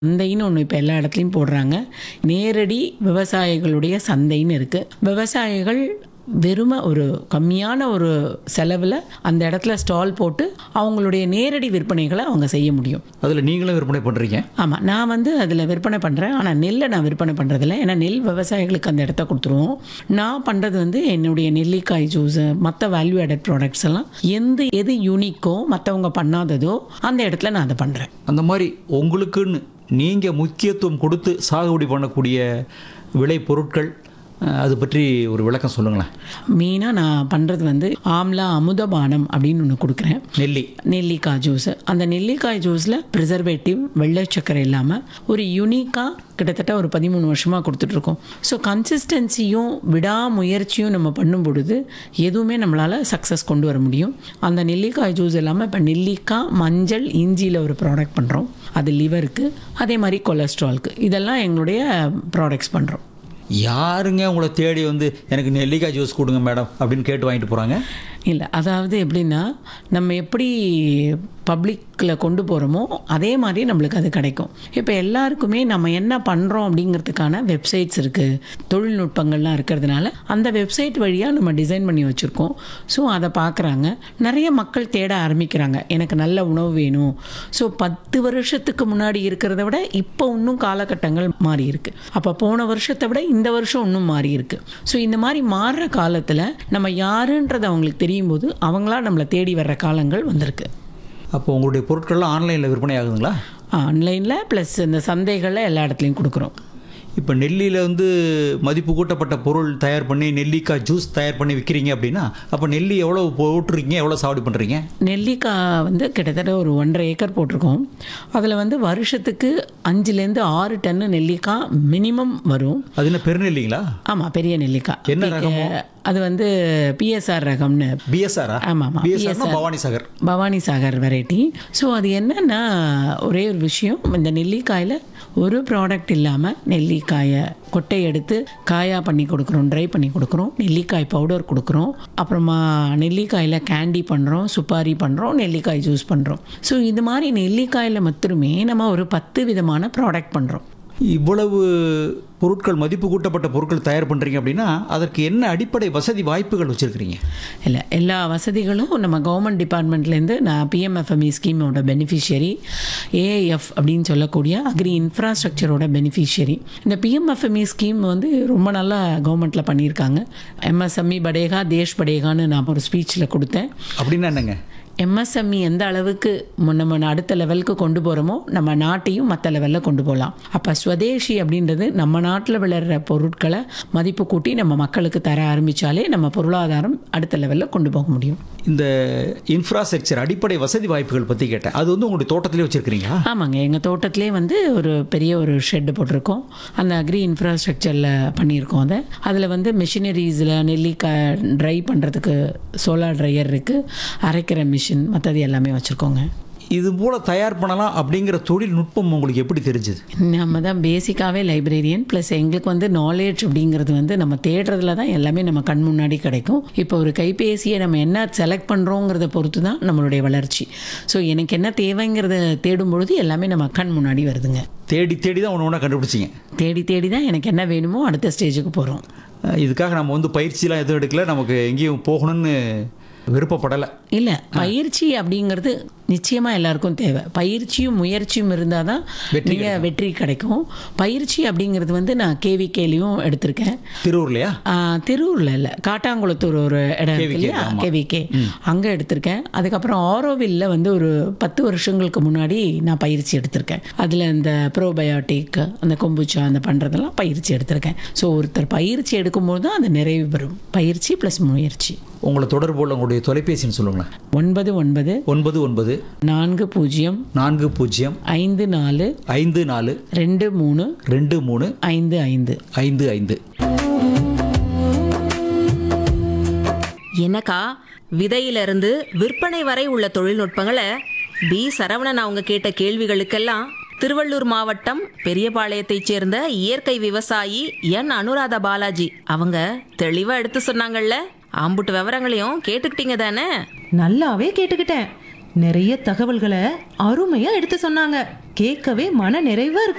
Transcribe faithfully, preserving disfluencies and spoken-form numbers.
சந்தைன்னு ஒன்று இப்போ எல்லா இடத்துலையும் போடுறாங்க. நேரடி விவசாயிகளுடைய சந்தைன்னு இருக்குது. விவசாயிகள் வெறும ஒரு கம்மியான ஒரு செலவில் அந்த இடத்துல ஸ்டால் போட்டு அவங்களுடைய நேரடி விற்பனைகளை அவங்க செய்ய முடியும். அதில் நீங்களும் விற்பனை பண்ணுறீங்க? ஆமாம், நான் வந்து அதில் விற்பனை பண்ணுறேன். ஆனால் நெல்லை நான் விற்பனை பண்ணுறதில்ல. ஏன்னா நெல் விவசாயிகளுக்கு அந்த இடத்த கொடுத்துருவோம். நான் பண்ணுறது வந்து என்னுடைய நெல்லிக்காய் ஜூஸு, மற்ற வேல்யூ ஆடட் ப்ராடக்ட்ஸ் எல்லாம் எந்த எது யூனிக்கோ மற்றவங்க பண்ணாததோ அந்த இடத்துல நான் அதை பண்ணுறேன். அந்த மாதிரி உங்களுக்குன்னு நீங்கள் முக்கியத்துவம் கொடுத்து சாகுபடி பண்ணக்கூடிய விளை பொருட்கள் அது பற்றி ஒரு விளக்கம் சொல்லுங்களேன். மெயினாக நான் பண்ணுறது வந்து ஆம்லா அமுதபானம் அப்படின்னு ஒன்று கொடுக்குறேன். நெல்லி நெல்லிக்காய் ஜூஸு. அந்த நெல்லிக்காய் ஜூஸில் ப்ரிசர்வேட்டிவ், வெள்ளை சக்கரை இல்லாமல் ஒரு யூனிக்காக கிட்டத்தட்ட ஒரு பதிமூணு வருஷமாக கொடுத்துட்ருக்கோம். ஸோ கன்சிஸ்டன்சியும் விடாமுயற்சியும் நம்ம பண்ணும் பொழுது எதுவுமே நம்மளால் சக்ஸஸ் கொண்டு வர முடியும். அந்த நெல்லிக்காய் ஜூஸ் இல்லாமல் இப்போ நெல்லிக்காய், மஞ்சள், இஞ்சியில் ஒரு ப்ராடக்ட் பண்ணுறோம். அது லிவருக்கு, அதே மாதிரி கொலஸ்ட்ரால்க்கு. இதெல்லாம் எங்களுடைய ப்ராடக்ட்ஸ் பண்ணுறோம். யாருங்க உங்களை தேடி வந்து எனக்கு நெல்லிக்காய் ஜூஸ் கொடுங்க மேடம் அப்படின்னு கேட்டு வாங்கிட்டு போகிறாங்க? இல்லை, அதாவது எப்படின்னா நம்ம எப்படி பப்ளிக்கில் கொண்டு போகிறோமோ அதே மாதிரி நம்மளுக்கு அது கிடைக்கும். இப்போ எல்லாருக்குமே நம்ம என்ன பண்ணுறோம் அப்படிங்கிறதுக்கான வெப்சைட்ஸ் இருக்குது, தொழில்நுட்பங்கள்லாம் இருக்கிறதுனால அந்த வெப்சைட் வழியாக நம்ம டிசைன் பண்ணி வச்சுருக்கோம். ஸோ அதை பார்க்குறாங்க, நிறைய மக்கள் தேட ஆரம்பிக்கிறாங்க, எனக்கு நல்ல உணவு வேணும். ஸோ பத்து வருஷத்துக்கு முன்னாடி இருக்கிறத விட இப்போ இன்னும் காலகட்டங்கள் மாறி இருக்குது. அப்போ போன வருஷத்தை விட இந்த வருஷம் இன்னும் மாறி இருக்குது. ஸோ இந்த மாதிரி மாறுற காலத்தில் நம்ம யாருன்றது அவங்களுக்கு தெரியும் போது அவங்களா நம்மளை தேடி வர்ற காலங்கள் வந்திருக்கு. அப்போ உங்களுடைய பொருட்கள்லாம் ஆன்லைனில் விற்பனை ஆகுதுங்களா? ஆன்லைனில் ப்ளஸ் இந்த சந்தைகளில் எல்லா இடத்துலையும் கொடுக்குறோம். இப்போ நெல்லியில் வந்து மதிப்பு கூட்டப்பட்ட பொருள் தயார் பண்ணி நெல்லிக்காய் ஜூஸ் தயார் பண்ணி விற்கிறீங்க அப்படின்னா அப்போ நெல்லி எவ்வளோ போட்டிருக்கீங்க, எவ்வளோ சாகுபடி பண்ணுறீங்க? நெல்லிக்காய் வந்து கிட்டத்தட்ட ஒரு ஒன்றரை ஏக்கர் போட்டிருக்கோம். அதில் வந்து வருஷத்துக்கு அஞ்சுலேருந்து ஆறு டன்னு நெல்லிக்காய் மினிமம் வரும். அது என்ன பெருநெல்லிங்களா? ஆமாம், பெரிய நெல்லிக்காய். என்ன ரகம்? அது வந்து பிஎஸ்ஆர் ரகம்னு. பிஎஸ்ஆரா? ஆமாம் ஆமாம், PSR Bhavani Sagar. Bhavani Sagar variety. So அது என்னென்னா ஒரே ஒரு விஷயம், இந்த நெல்லிக்காயில் ஒரு ப்ராடக்ட் இல்லாமல் நெல்லிக்காயை கொட்டை எடுத்து காயாக பண்ணி கொடுக்குறோம், ட்ரை பண்ணி கொடுக்குறோம், நெல்லிக்காய் பவுடர் கொடுக்குறோம், அப்புறமா நெல்லிக்காயில் கேண்டி பண்ணுறோம், சுப்பாரி பண்ணுறோம், நெல்லிக்காய் ஜூஸ் பண்ணுறோம். ஸோ இது மாதிரி நெல்லிக்காயில் மட்டுமே நம்ம ஒரு பத்து விதமான ப்ராடக்ட் பண்ணுறோம். இவ்வளவு பொருட்கள், மதிப்பு கூட்டப்பட்ட பொருட்கள் தயார் பண்ணுறீங்க அப்படின்னா அதற்கு என்ன அடிப்படை வசதி வாய்ப்புகள் வச்சுருக்கிறீங்க? இல்லை, எல்லா வசதிகளும் நம்ம கவர்மெண்ட் டிபார்ட்மெண்ட்லேருந்து, நான் பிஎம்எஃப்எம்இ ஸ்கீமோட பெனிஃபிஷியரி, ஏஐஎஃப் அப்படின்னு சொல்லக்கூடிய அக்ரி இன்ஃப்ராஸ்ட்ரக்சரோட பெனிஃபிஷியரி. இந்த பிஎம்எஃப்எம்இ ஸ்கீம் வந்து ரொம்ப நல்லா கவர்மெண்ட்டில் பண்ணியிருக்காங்க. எம்எஸ்எம்இ படேகா தேஷ் படேகான்னு நான் ஒரு ஸ்பீச்சில் கொடுத்தேன். அப்படின்னா என்னங்க? எம்எஸ்எம்இ எந்த அளவுக்கு நம்ம அடுத்த லெவலுக்கு கொண்டு போகிறோமோ நம்ம நாட்டையும் மற்ற லெவலில் கொண்டு போகலாம். அப்போ ஸ்வதேஷி அப்படின்றது நம்ம நாட்டில் விளையிற பொருட்களை மதிப்பு கூட்டி நம்ம மக்களுக்கு தர ஆரம்பித்தாலே நம்ம பொருளாதாரம் அடுத்த லெவலில் கொண்டு போக முடியும். இந்த இன்ஃப்ராஸ்ட்ரக்சர் அடிப்படை வசதி வாய்ப்புகள் பற்றி கேட்டேன். அது வந்து உங்களுடைய தோட்டத்திலே வச்சுருக்கிறீங்களா? ஆமாங்க, எங்கள் தோட்டத்திலே வந்து ஒரு பெரிய ஒரு ஷெட்டு போட்டிருக்கோம். அந்த அக்ரி இன்ஃப்ராஸ்ட்ரக்சரில் பண்ணியிருக்கோம். அதை அதில் வந்து மிஷினரிஸில் நெல்லிக்காய் ட்ரை பண்ணுறதுக்கு சோலார் ட்ரையர் இருக்குது, அரைக்கிற மிஷின், மற்றது எல்லாமே வச்சுருக்கோங்க. இது போல் தயார் பண்ணலாம் அப்படிங்கிற தொழில்நுட்பம் உங்களுக்கு எப்படி தெரிஞ்சுது? நம்ம தான் பேசிக்காகவே லைப்ரரியன், ப்ளஸ் எங்களுக்கு வந்து நாலேஜ் அப்படிங்கிறது வந்து நம்ம தேடுறதுல தான் எல்லாமே நம்ம கண் முன்னாடி கிடைக்கும். இப்போ ஒரு கைபேசியை நம்ம என்ன செலக்ட் பண்ணுறோங்கிறத பொறுத்து தான் நம்மளுடைய வளர்ச்சி. ஸோ எனக்கு என்ன தேவைங்கிறத தேடும் பொழுது எல்லாமே நம்ம கண் முன்னாடி வருதுங்க. தேடி தேடி தான் ஒன்று ஒன்றா கண்டுபிடிச்சிங்க? தேடி தேடி தான் எனக்கு என்ன வேணுமோ அடுத்த ஸ்டேஜுக்கு போகிறோம். இதுக்காக நம்ம வந்து பயிற்சிலாம் எதுவும் எடுக்கல, நமக்கு எங்கேயும் போகணும்னு விருப்பப்படலை? இல்லை, பயிற்சி அப்படிங்கிறது நிச்சயமாக எல்லாருக்கும் தேவை. பயிற்சியும் முயற்சியும் இருந்தால் தான் நீங்கள் வெற்றி கிடைக்கும். பயிற்சி அப்படிங்கிறது வந்து நான் கேவிகேலையும் எடுத்திருக்கேன். திருவூர்லையா? திருவூரில் இல்லை, காட்டாங்குளத்தூர் ஒரு இடம் இருக்கு இல்லையா, கேவிகே, அங்கே எடுத்திருக்கேன். அதுக்கப்புறம் ஆரோவில்ல வந்து ஒரு பத்து வருஷங்களுக்கு முன்னாடி நான் பயிற்சி எடுத்திருக்கேன். அதில் இந்த ப்ரோபயோட்டிக், அந்த கொம்புச்சா, அந்த பண்ணுறதெல்லாம் பயிற்சி எடுத்திருக்கேன். ஸோ ஒருத்தர் பயிற்சி எடுக்கும்போது தான் அது நிறைவு பெறும். பயிற்சி ப்ளஸ் முயற்சி. உங்களை தொடர்பு உள்ள உங்களுடைய தொலைபேசின்னு சொல்லுங்களேன். ஒன்பது ஒன்பது ஒன்பது ஒன்பது நான்கு பூஜ்ஜியம் நான்கு பூஜ்ஜியம் ஐந்து நாலு ஐந்து நாலு ரெண்டு மூணு ரெண்டு மூணு ஐந்து ஐந்து ஐந்து ஐந்து. என்னக்கா, விதையிலிருந்து விற்பனை வரை உள்ள தொழில்நுட்பங்களை பி சரவணன் அவங்க கேட்ட கேள்விகளுக்கெல்லாம் திருவள்ளூர் மாவட்டம் பெரியபாளையத்தைச் சேர்ந்த இயற்கை விவசாயி என் அனுராதா பாலாஜி அவங்க தெளிவா எடுத்து சொன்னாங்கல்ல. ஆம்புட்டு விவரங்களையும் கேட்டுக்கிட்டீங்க தானே? நல்லாவே கேட்டுக்கிட்டேன். நிறைய தகவல்களை அருமையா எடுத்து சொன்னாங்க. கேட்கவே மன நிறைவா இருக்கு.